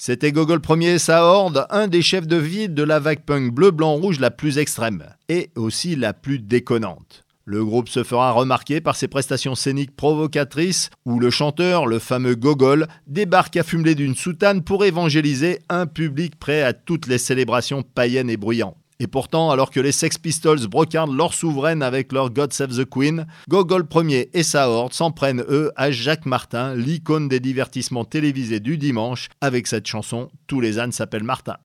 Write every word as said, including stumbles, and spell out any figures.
C'était Gogol Premier et sa horde, un des chefs de file de la vague punk bleu-blanc-rouge la plus extrême et aussi la plus déconnante. Le groupe se fera remarquer par ses prestations scéniques provocatrices où le chanteur, le fameux Gogol, débarque affublé d'une soutane pour évangéliser un public prêt à toutes les célébrations païennes et bruyantes. Et pourtant, alors que les Sex Pistols brocardent leur souveraine avec leur God Save the Queen, Gogol Premier et sa horde s'en prennent eux à Jacques Martin, l'icône des divertissements télévisés du dimanche, avec cette chanson « Tous les ânes s'appellent Martin ».